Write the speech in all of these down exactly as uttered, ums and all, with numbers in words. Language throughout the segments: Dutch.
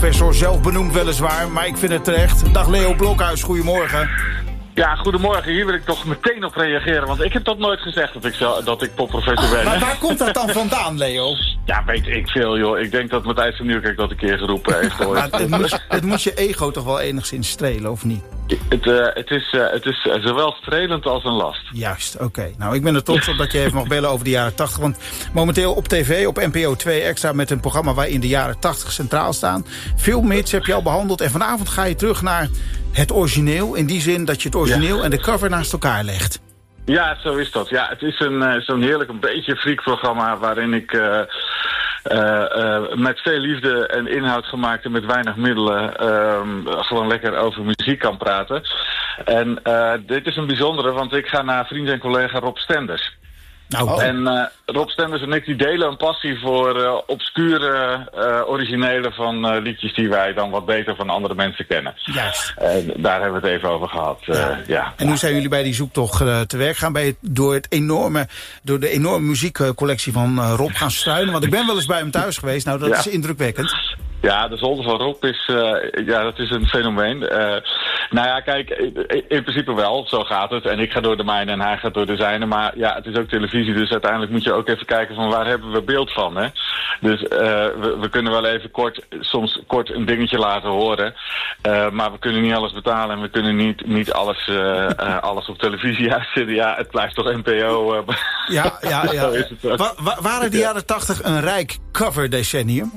professor, zelf benoemd weliswaar, maar ik vind het terecht. Dag Leo Blokhuis, goedemorgen. Ja, goedemorgen. Hier wil ik toch meteen op reageren, want ik heb dat nooit gezegd dat ik, zo, dat ik popprofessor ben. Maar waar komt dat dan vandaan, Leo? Ja, weet ik veel, joh. Ik denk dat Matthijs van Nieuwkerk dat een keer geroepen heeft. Hoor. Maar het, moet, het moet je ego toch wel enigszins strelen, of niet? Het, uh, het is, uh, het is uh, zowel strelend als een last. Juist, oké. Okay. Nou, ik ben er trots op dat je even mag bellen over de jaren tachtig. Want momenteel op tv, op N P O twee extra, met een programma waarin de jaren tachtig centraal staan. Veel hits heb je al behandeld. En vanavond ga je terug naar het origineel. In die zin dat je het origineel ja. en de cover naast elkaar legt. Ja, zo is dat. Ja, het is een, uh, zo'n heerlijk, een beetje freak programma waarin ik... Uh, Uh, uh, met veel liefde en inhoud gemaakt en met weinig middelen uh, gewoon lekker over muziek kan praten. En uh, dit is een bijzondere, want ik ga naar vriend en collega Rob Stenders. Oh. En uh, Rob Stenders en ik die delen een passie voor uh, obscure uh, originelen van uh, liedjes die wij dan wat beter van andere mensen kennen. Juist. En daar hebben we het even over gehad. Uh, ja. Ja. En hoe zijn jullie bij die zoektocht uh, te werk gaan? Bij het, door, het enorme, door de enorme muziekcollectie van uh, Rob gaan struinen? Want ik ben wel eens bij hem thuis geweest. Nou, dat ja. is indrukwekkend. Ja, de zolder van Rob is, uh, ja, dat is een fenomeen. Uh, nou ja, kijk, in, in principe wel, zo gaat het. En ik ga door de mijne en hij gaat door de zijne. Maar ja, het is ook televisie, dus uiteindelijk moet je ook even kijken van waar hebben we beeld van, hè? Dus uh, we, we kunnen wel even kort, soms kort een dingetje laten horen. Uh, maar we kunnen niet alles betalen en we kunnen niet, niet alles, uh, uh, alles op televisie uitzetten. Ja, het blijft toch N P O. Uh, ja, ja, ja. Wa- wa- waren de jaren tachtig een rijk cover decennium?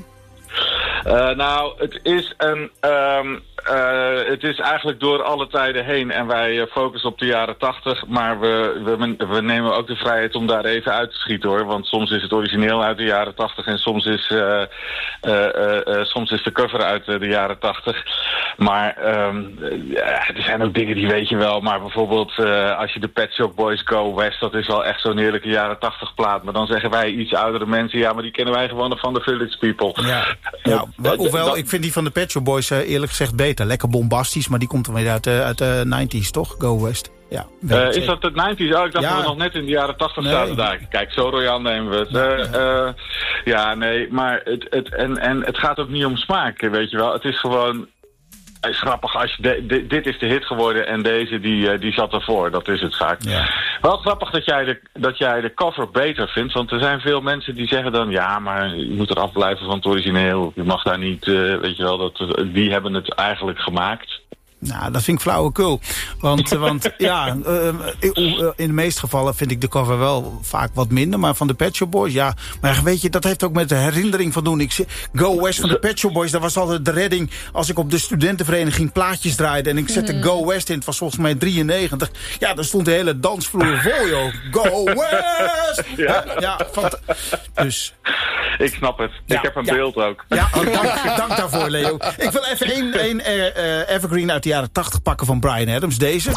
Uh, nou, het is een, um, uh, het is eigenlijk door alle tijden heen en wij uh, focussen op de jaren tachtig, maar we, we, we nemen ook de vrijheid om daar even uit te schieten, hoor. Want soms is het origineel uit de jaren tachtig en soms is, uh, uh, uh, uh, soms is de cover uit uh, de jaren tachtig. Maar um, uh, er zijn ook dingen die weet je wel, maar bijvoorbeeld uh, als je de Pet Shop Boys Go West, dat is wel echt zo'n heerlijke jaren tachtig plaat. Maar dan zeggen wij iets oudere mensen, ja, maar die kennen wij gewoon nog van de Village People. Ja, ja. Hoewel, ik vind die van de Pet Shop Boys uh, eerlijk gezegd beter. Lekker bombastisch, maar die komt dan weer uit de, uit de negentig, toch? Go West. Ja, uh, is dat het negentig? Oh, ik dacht ja. dat we nog net in de jaren tachtig nee. zaten daar. Kijk, zo royaal nemen we het. Ja, uh, ja. Uh, ja nee, maar het, het, en, en het gaat ook niet om smaak, weet je wel. Het is gewoon... Het is grappig, als je de, de, dit is de hit geworden en deze die, die zat ervoor. Dat is het vaak. Ja. Wel grappig dat jij, de, dat jij de cover beter vindt. Want er zijn veel mensen die zeggen dan... ja, maar je moet er afblijven van het origineel. Je mag daar niet, uh, weet je wel, dat, die hebben het eigenlijk gemaakt. Nou, dat vind ik flauwekul. Want, want ja, uh, in de meeste gevallen vind ik de cover wel vaak wat minder. Maar van de Pet Shop Boys, ja. Maar weet je, dat heeft ook met de herinnering van doen. Ik, Go West van de Pet Shop Boys, dat was altijd de redding als ik op de studentenvereniging plaatjes draaide. En ik zette mm. Go West in, het was volgens mij drieënnegentig. Ja, daar stond de hele dansvloer vol, joh. Go West! Ja, ja van dus... Ik snap het. Ja, ik heb een ja. beeld ook. Ja, oh, dank, dank daarvoor, Leo. Ik wil even één, één uh, evergreen uit de jaren tachtig pakken van Bryan Adams. Deze.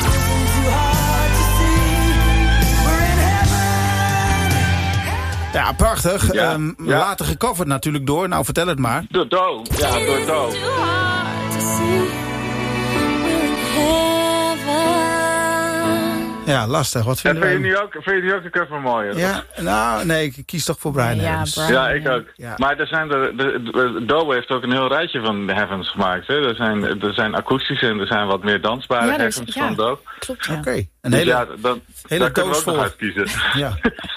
Ja, prachtig. Ja, um, ja. Later gecoverd natuurlijk door. Nou, vertel het maar. Door Do. Ja, door Do. Ja, lastig. Wat vind, ja, vind, je nu ook, vind je nu ook de cover mooi? Ja, nou, nee, ik kies toch voor Bryan ja, Adams. Brian. Ja, ik ook. Ja. Maar er zijn de, de, de, Doe heeft ook een heel rijtje van de Heavens gemaakt. Hè. Er, zijn, er zijn akoestische en er zijn wat meer dansbare ja, Heavens ja, van Doe. Klopt, ja. Oké. Okay. Een hele, dus ja, dan, hele kunnen we ook vol. nog uitkiezen. Ja.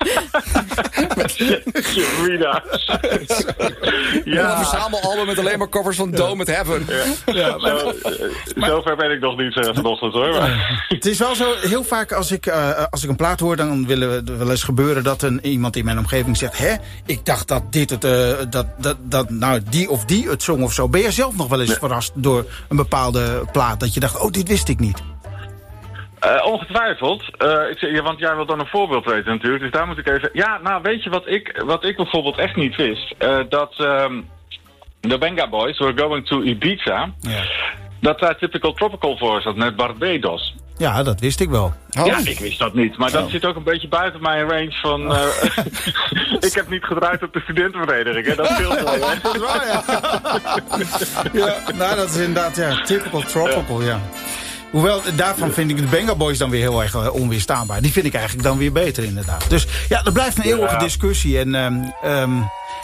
Rita. Ja. Een verzamelalbum met alleen maar covers van Doe met Heaven. Ja. Ja, maar, zo, maar, zover ben ik nog niet uh, vanochtend, hoor. Maar. Het is wel zo, heel vaak als ik, uh, als ik een plaat hoor, dan wil het wel eens gebeuren dat een, iemand in mijn omgeving zegt, hè, ik dacht dat dit het, uh, dat, dat, dat, nou, die of die het zong of zo. Ben jij zelf nog wel eens nee. verrast door een bepaalde plaat, dat je dacht, oh, dit wist ik niet? Uh, ongetwijfeld. Uh, ik zeg, ja, want jij wilt dan een voorbeeld weten natuurlijk. Dus daar moet ik even... Ja, nou, weet je wat ik, wat ik bijvoorbeeld echt niet wist? Uh, dat um, de Venga Boys were going to Ibiza. Ja. Dat daar Typical Tropical voor zat met Barbados. Ja, dat wist ik wel. Oh. Ja, ik wist dat niet. Maar dat oh. zit ook een beetje buiten mijn range van... Uh, ik heb niet gedraaid op de studentenvereniging, hè. Dat scheelt wel, hè. Dat is waar, ja. Ja, nou, dat is inderdaad, ja, Typical Tropical, ja. ja. Hoewel, daarvan vind ik de Venga Boys dan weer heel erg uh, onweerstaanbaar. Die vind ik eigenlijk dan weer beter, inderdaad. Dus ja, er blijft een eeuwige ja. discussie. En um, um,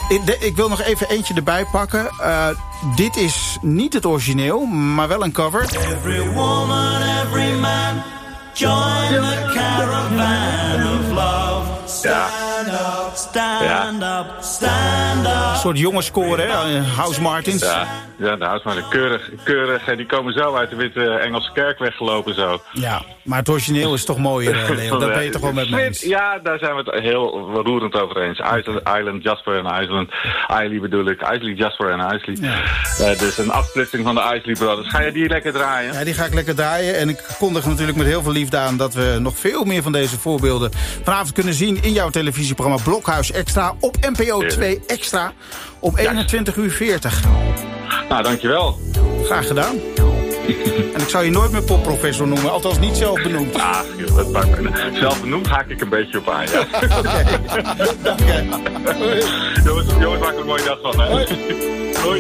Ik, de, ik wil nog even eentje erbij pakken. Uh, dit is niet het origineel, maar wel een cover. Every woman, every man, join the caravan of love. Stand up, stand up, stand up. Een soort jongenskoor, hè? House Martins. Ja, ja, de House Martins. Keurig, keurig. Die komen zo uit de witte Engelse kerk weggelopen zo. Ja, maar het origineel is toch mooier, Leo? Dat ben je toch wel met me eens? Ja, daar zijn we het heel roerend over eens. Island, Island Jasper en Island. Isley bedoel ik. Isley, Jasper en Isley. Ja. Uh, dus een afsplitsing van de Isley Brothers. Ga je die lekker draaien? Ja, die ga ik lekker draaien. En ik kondig natuurlijk met heel veel liefde aan dat we nog veel meer van deze voorbeelden vanavond kunnen zien in jouw televisieprogramma Blokhuis Extra op N P O twee Extra om eenentwintig uur veertig. Nou, dankjewel. Graag gedaan. En ik zou je nooit meer popprofessor noemen, althans niet zelf benoemd. Ah, joh, dat maakt me. Zelf benoemd haak ik een beetje op aan, ja. Oké, okay. Dank je. Jongens, jongens, maak er een mooie dag van, hè. Hoi. Hoi.